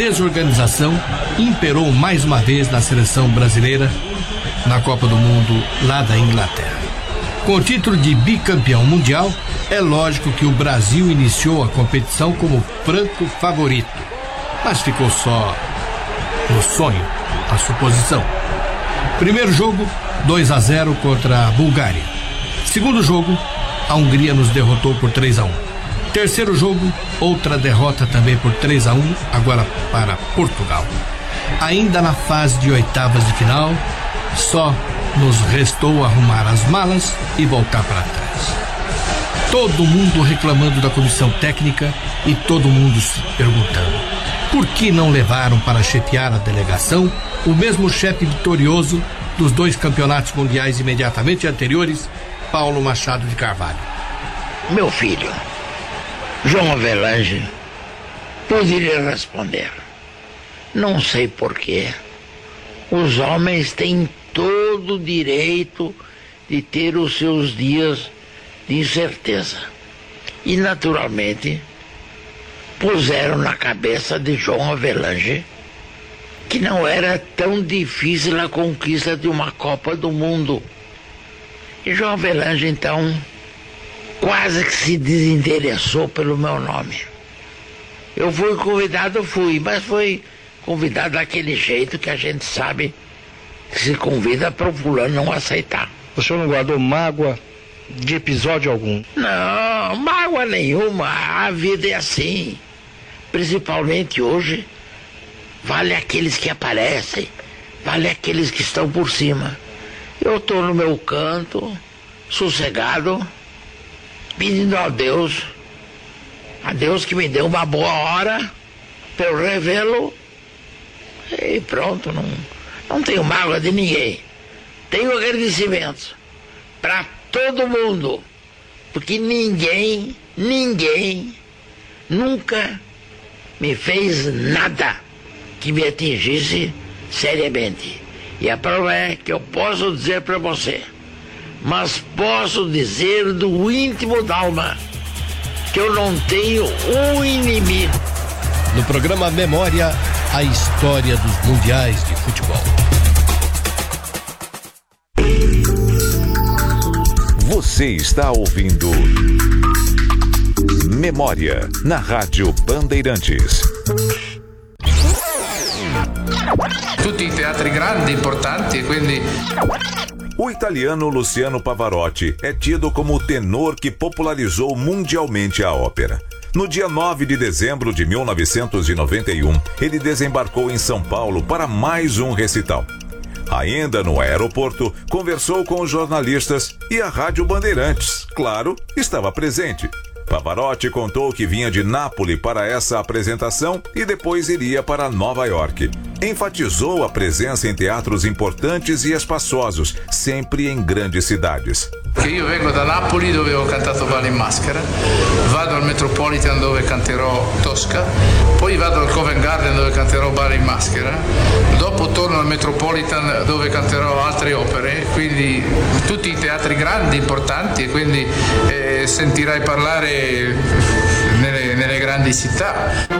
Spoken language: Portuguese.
desorganização imperou mais uma vez na seleção brasileira na Copa do Mundo lá da Inglaterra. Com o título de bicampeão mundial, é lógico que o Brasil iniciou a competição como franco favorito, mas ficou só no sonho, a suposição. Primeiro jogo, 2-0 contra a Bulgária. Segundo jogo, a Hungria nos derrotou por 3-1. Terceiro jogo, outra derrota também por 3-1, agora para Portugal. Ainda na fase de oitavas de final, só nos restou arrumar as malas e voltar para trás. Todo mundo reclamando da comissão técnica e todo mundo se perguntando: por que não levaram para chefiar a delegação o mesmo chefe vitorioso dos 2 campeonatos mundiais imediatamente anteriores, Paulo Machado de Carvalho? Meu filho, João Avelange, poderia responder: não sei porquê. Os homens têm todo o direito de ter os seus dias de incerteza. E, naturalmente, puseram na cabeça de João Avelange que não era tão difícil a conquista de uma Copa do Mundo. E João Avelange, então, quase que se desinteressou pelo meu nome. Eu fui convidado, mas fui convidado daquele jeito que a gente sabe que se convida para o fulano não aceitar. O senhor não guardou mágoa de episódio algum? Não, mágoa nenhuma. A vida é assim. Principalmente hoje, vale aqueles que aparecem, vale aqueles que estão por cima. Eu estou no meu canto, sossegado, pedindo a Deus que me dê uma boa hora para eu revê-lo. E pronto, não tenho mágoa de ninguém. Tenho agradecimentos para todo mundo, porque ninguém nunca me fez nada que me atingisse seriamente. E a prova é que eu posso dizer para você, mas posso dizer do íntimo da alma, que eu não tenho um inimigo. No programa Memória, a história dos mundiais de futebol. Você está ouvindo Memória na Rádio Bandeirantes. Tutti i teatri grandi, importanti, quindi... O italiano Luciano Pavarotti é tido como o tenor que popularizou mundialmente a ópera. No dia 9 de dezembro de 1991, ele desembarcou em São Paulo para mais um recital. Ainda no aeroporto, conversou com os jornalistas e a Rádio Bandeirantes, claro, estava presente. Pavarotti contou que vinha de Nápoles para essa apresentação e depois iria para Nova York. Enfatizou a presença em teatros importantes e espaçosos, sempre em grandes cidades. Io vengo da Napoli, dove ho cantato Ballo in Maschera, vado al Metropolitan dove canterò Tosca, poi vado al Covent Garden dove canterò Ballo in Maschera, dopo torno al Metropolitan dove canterò altre opere, quindi tutti i teatri grandi, importanti, e quindi sentirai parlare nelle grandi città.